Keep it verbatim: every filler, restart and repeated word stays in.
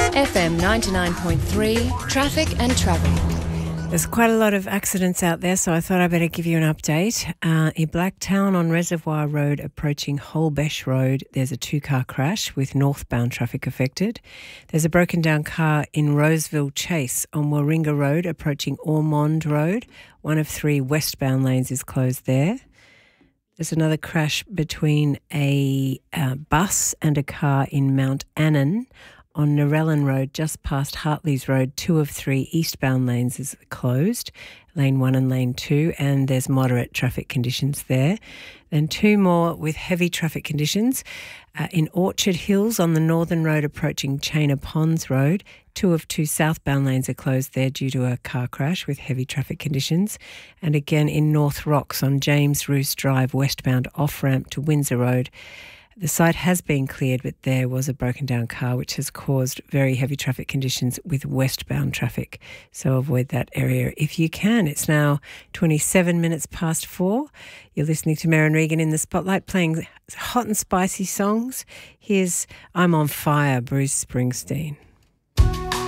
F M ninety-nine point three, Traffic and Travel. There's quite a lot of accidents out there, so I thought I'd better give you an update. Uh, in Blacktown on Reservoir Road approaching Holbesh Road, there's a two-car crash with northbound traffic affected. There's a broken down car in Roseville Chase on Warringah Road approaching Ormond Road. One of three westbound lanes is closed there. There's another crash between a uh, bus and a car in Mount Annan on Narellan Road, just past Hartley's Road. Two of three eastbound lanes is closed, lane one and lane two, and there's moderate traffic conditions there. Then two more with heavy traffic conditions uh, in Orchard Hills on the Northern Road approaching Chainer Ponds Road. Two of two southbound lanes are closed there due to a car crash with heavy traffic conditions. And again in North Rocks on James Roos Drive, westbound off-ramp to Windsor Road. The site has been cleared, but there was a broken down car which has caused very heavy traffic conditions with westbound traffic. So avoid that area if you can. It's now twenty-seven minutes past four. You're listening to Merryn Regan in the Spotlight, playing hot and spicy songs. Here's I'm on Fire, Bruce Springsteen.